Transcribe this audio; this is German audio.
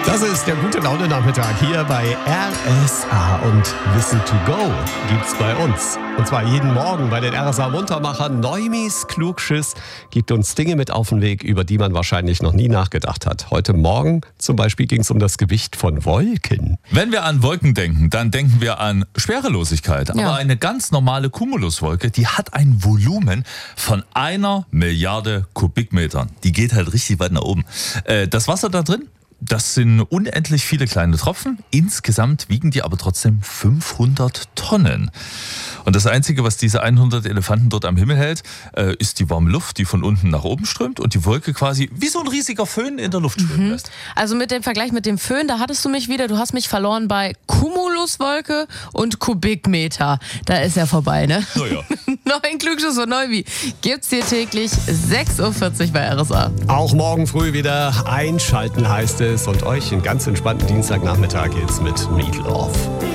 Das ist der gute Laune-Nachmittag hier bei RSA und Wissen to go gibt's bei uns. Und zwar jeden Morgen bei den RSA Muntermachern. Neumis Klugschiss gibt uns Dinge mit auf den Weg, über die man wahrscheinlich noch nie nachgedacht hat. Heute Morgen zum Beispiel ging es um das Gewicht von Wolken. Wenn wir an Wolken denken, dann denken wir an Schwerelosigkeit. Ja. Aber eine ganz normale Cumuluswolke, die hat ein Volumen von 1 Milliarde Kubikmetern. Die geht halt richtig weit nach oben. Das Wasser da drin, das sind unendlich viele kleine Tropfen. Insgesamt wiegen die aber trotzdem 500 Tonnen. Und das Einzige, was diese 100 Elefanten dort am Himmel hält, ist die warme Luft, die von unten nach oben strömt und die Wolke quasi wie so ein riesiger Föhn in der Luft schweben lässt. Also mit dem Vergleich mit dem Föhn, da hattest du mich wieder. Du hast mich verloren bei Cumuluswolke und Kubikmeter. Da ist ja vorbei, ne? Naja. Neuen Klugschiss von Neuwi gibt's hier täglich 6.40 Uhr bei RSA. Auch morgen früh wieder einschalten heißt es. Und euch einen ganz entspannten Dienstagnachmittag jetzt mit Meatloaf.